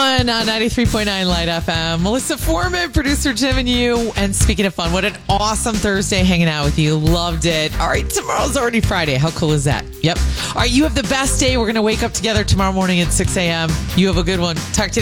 fun on 93.9 Light FM. Melissa Foreman, producer Tim and you. And speaking of fun, what an awesome Thursday hanging out with you. Loved it. All right, tomorrow's already Friday. How cool is that? Yep. All right, you have the best day. We're going to wake up together tomorrow morning at 6 a.m. You have a good one. Talk to you.